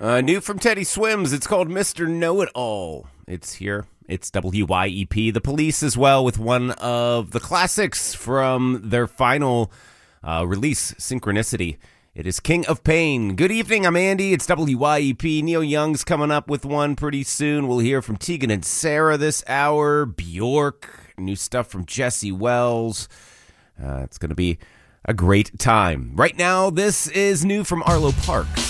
New from Teddy Swims. It's called Mr. Know-It-All. It's here. It's WYEP. The Police as well with one of the classics from their final release, Synchronicity. It is King of Pain. Good evening. I'm Andy. It's WYEP. Neil Young's coming up with one pretty soon. We'll hear from Tegan and Sarah this hour. Bjork. New stuff from Jesse Wells. It's going to be a great time. Right now, this is new from Arlo Parks.